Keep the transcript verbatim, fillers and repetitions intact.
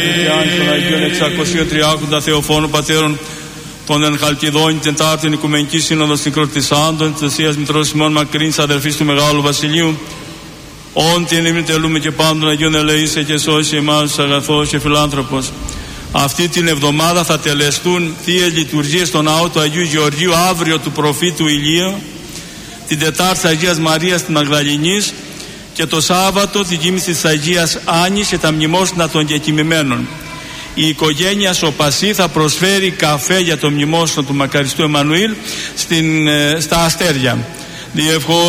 Των Αγίων εξακοσίων τριάκοντα Θεοφώνων Πατέρων των εν Χαλκιδόνη, Τετάρτην Οικουμενική Σύνοδο Νικροτισάντων, τη Θεία Μητρός Σιμών Μακρύνης, αδελφής του Μεγάλου Βασιλείου, όν την ημιτελούμε και πάντων Αγίων ελεήσε και σώσει εμάς αγαθός και φιλάνθρωπος. Αυτή την εβδομάδα θα τελεστούν θείες λειτουργίες στο ναό του Αγίου Γεωργίου, αύριο του προφήτου Ηλίου, την Τετάρτη Αγίας Μαρίας της Μαγδαληνής και το Σάββατο την κοίμηση της Αγίας Άννης και τα μνημόσυνα των διακοιμημένων. Η οικογένεια Σοπασί θα προσφέρει καφέ για το μνημόσυνο του Μακαριστού Εμμανουήλ στην, στα Αστέρια. Διευχώ